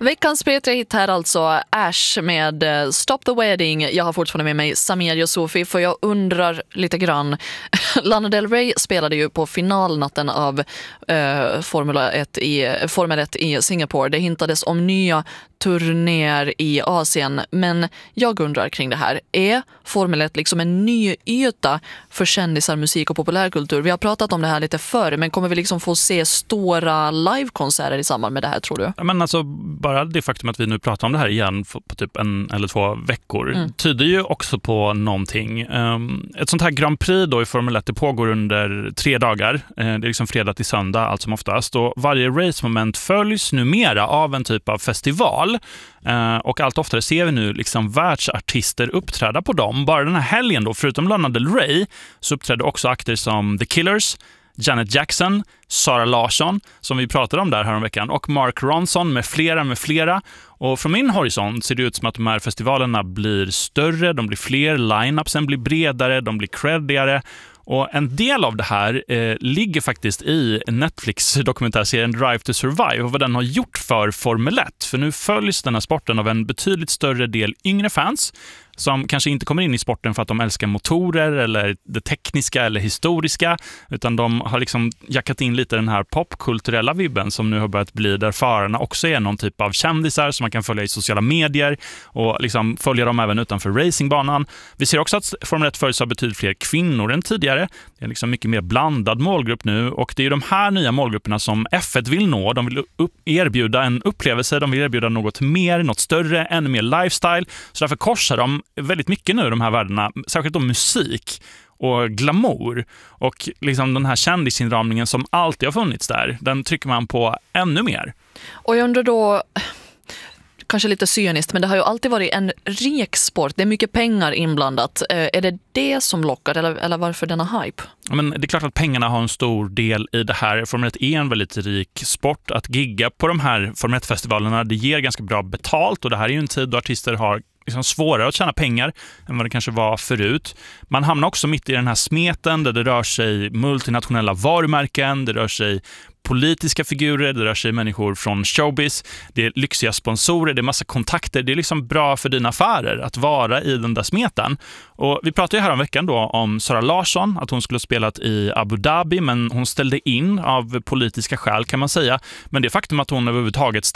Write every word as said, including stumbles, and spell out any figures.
Veckans P tre-hit här alltså, Ash med Stop the Wedding. Jag har fortfarande med mig Samir Yusufi, för jag undrar lite grann. Lana Del Rey spelade ju på finalnatten av eh, Formel ett i, Formel ett i Singapore. Det hintades om nya turnéer i Asien, men jag undrar kring det här. Är Formel ett liksom en ny yta för kändisar, musik och populärkultur? Vi har pratat om det här lite förr, men kommer vi liksom få se stora livekonserter i samband med det här, tror du? Ja, men alltså, bara det faktum att vi nu pratar om det här igen på typ en eller två veckor mm. tyder ju också på någonting. Um, ett sånt här Grand Prix då i Formel ett, det pågår under tre dagar. Uh, det är liksom fredag till söndag allt som oftast. Och varje racemoment följs numera av en typ av festival. Uh, och allt oftare ser vi nu liksom världsartister uppträda på dem. Bara den här helgen då, förutom Lana Del Rey, så uppträdde också akter som The Killers, Janet Jackson, Sara Larsson, som vi pratade om där här om veckan, och Mark Ronson med flera med flera. Och från min horisont ser det ut som att de här festivalerna blir större, de blir fler, line-upsen blir bredare, de blir creddigare. Och en del av det här eh, ligger faktiskt i Netflix-dokumentärserien Drive to Survive och vad den har gjort för Formel ett. För nu följs den här sporten av en betydligt större del yngre fans som kanske inte kommer in i sporten för att de älskar motorer eller det tekniska eller historiska, utan de har liksom jackat in lite den här popkulturella vibben som nu har börjat bli, där förarna också är någon typ av kändisar som man kan följa i sociala medier och liksom följa dem även utanför racingbanan. Vi ser också att Formel ett följs av betydligt fler kvinnor än tidigare. Det är liksom mycket mer blandad målgrupp nu, och det är ju de här nya målgrupperna som F ett vill nå. De vill upp- erbjuda en upplevelse, de vill erbjuda något mer, något större, ännu mer lifestyle. Så därför korsar de väldigt mycket nu de här värdena, särskilt om musik och glamour, och liksom den här kändisinramningen som alltid har funnits där, den trycker man på ännu mer. Och jag undrar då, kanske lite cyniskt, men det har ju alltid varit en rik sport. Det är mycket pengar inblandat. Eh, är det det som lockar, eller, eller varför denna hype? Ja, men det är klart att pengarna har en stor del i det här. Formel ett är en väldigt rik sport. Att gigga på de här Formel ett-festivalerna, det ger ganska bra betalt, och det här är ju en tid då artister har liksom svårare att tjäna pengar än vad det kanske var förut. Man hamnar också mitt i den här smeten där det rör sig multinationella varumärken, det rör sig politiska figurer, det rör sig människor från showbiz, det är lyxiga sponsorer, det är massa kontakter. Det är liksom bra för dina affärer att vara i den där smeten. Och vi pratade ju här om veckan då om Sara Larsson, att hon skulle ha spelat i Abu Dhabi, men hon ställde in av politiska skäl kan man säga. Men det faktum att hon överhuvudtaget